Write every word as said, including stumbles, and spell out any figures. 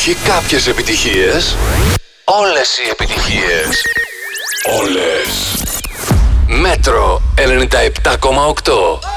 Όχι κάποιες επιτυχίες. Όλες οι επιτυχίες. Όλες. Μέτρο ενενήντα επτά κόμμα οκτώ.